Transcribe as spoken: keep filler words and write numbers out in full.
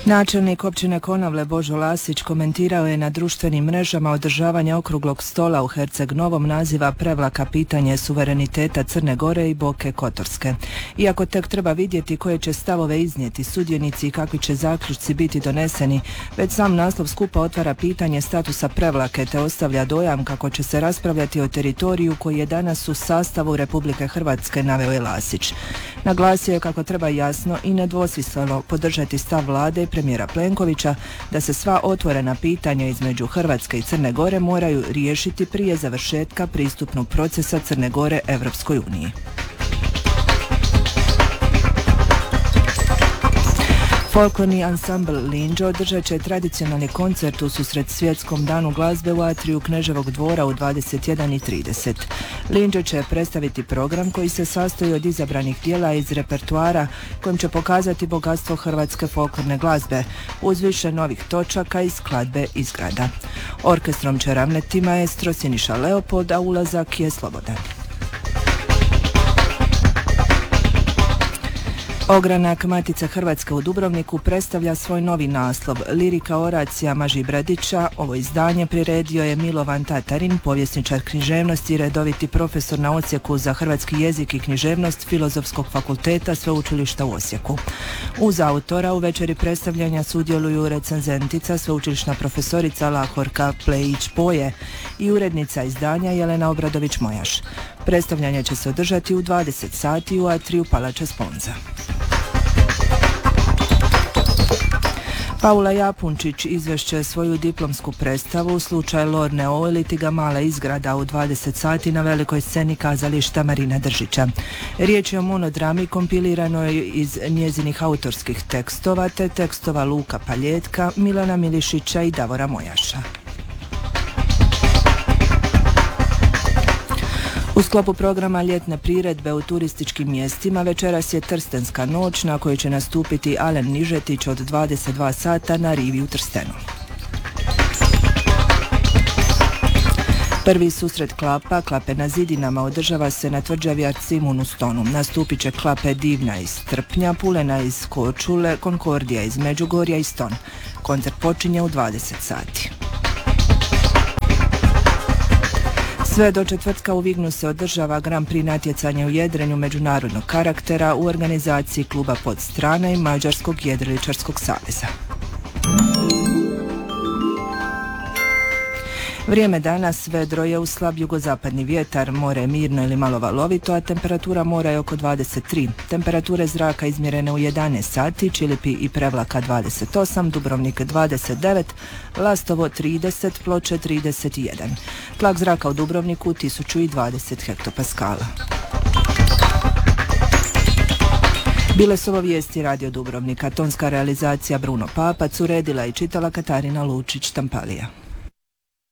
Načelnik općine Konavle Božo Lasić komentirao je na društvenim mrežama održavanje okruglog stola u Herceg Novom naziva Prevlaka pitanje suvereniteta Crne Gore i Boke Kotorske. Iako tek treba vidjeti koje će stavove iznijeti sudionici i kakvi će zaključci biti doneseni, već sam naslov skupa otvara pitanje statusa Prevlake te ostavlja dojam kako će se raspravljati o teritoriju koji je danas u sastavu Republike Hrvatske, naveo je Lasić. Naglasio je kako treba jasno i nedvosmisleno podržati stav vlade i premijera Plenkovića da se sva otvorena pitanja između Hrvatske i Crne Gore moraju riješiti prije završetka pristupnog procesa Crne Gore Europskoj uniji. Folklorni ansambl Linđo održat će tradicionalni koncert u susret Svjetskom danu glazbe u atriju Kneževog dvora u dvadeset jedan i trideset. Linđo će predstaviti program koji se sastoji od izabranih dijela iz repertoara kojim će pokazati bogatstvo hrvatske folklorne glazbe uz više novih točaka i skladbe iz grada. Orkestrom će ravnati maestro Siniša Leopold, a ulazak je slobodan. Ogranak Matice Hrvatske u Dubrovniku predstavlja svoj novi naslov. Lirika oracija Maži Bradića. Ovo izdanje priredio je Milovan Tatarin, povjesničar književnosti i redoviti profesor na odsjeku za hrvatski jezik i književnost Filozofskog fakulteta Sveučilišta u Osijeku. Uz autora u večeri predstavljanja sudjeluju recenzentica, sveučilišna profesorica Lahorka Plejić-Poje i urednica izdanja Jelena Obradović-Mojaš. Predstavljanje će se održati u dvadeset sati u atriju Palače Sponza. Paula Japunčić izvešće svoju diplomsku predstavu Slučaj Lorne O ili Tiga mala izgrada u dvadeset sati na velikoj sceni kazališta Marina Držića. Riječ je o monodrami kompiliranoj iz njezinih autorskih tekstova te tekstova Luka Paljetka, Milana Milišića i Davora Mojaša. U sklopu programa ljetne priredbe u turističkim mjestima večeras je Trstenska noć na kojoj će nastupiti Alen Nižetić od dvadeset dva sata na rivi u Trstenu. Prvi susret klapa, Klape na zidinama, održava se na tvrđavi Arcimun u Stonu. Nastupit će Klape Divna iz Trpnja, Pulena iz Korčule, Konkordija iz Međugorja i Ston. Koncert počinje u dvadeset sati. Sve do četvrtka u Vignu se održava Grand Prix natjecanje u jedrenju međunarodnog karaktera u organizaciji kluba Podstrana i Mađarskog jedriličarskog saveza. Vrijeme danas vedro je, uz slab jugozapadni vjetar, more je mirno ili malo valovito, a temperatura mora je oko dvadeset tri. Temperature zraka izmjerene u jedanaest sati, Čilipi i Prevlaka dvadeset osam, Dubrovnik dvadeset devet, Lastovo trideset, Ploče trideset jedan. Tlak zraka u Dubrovniku tisuću dvadeset hektopaskala. Bile su ovo vijesti Radio Dubrovnika. Tonska realizacija Bruno Papac, uredila i čitala Katarina Lučić-Tampalija.